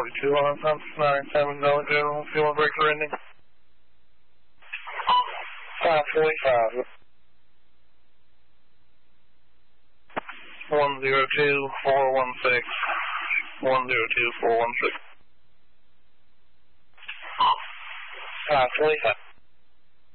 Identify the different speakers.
Speaker 1: 42 on 97 Dollar General, fuel breaker ending. 545. 102416. 102416. 525.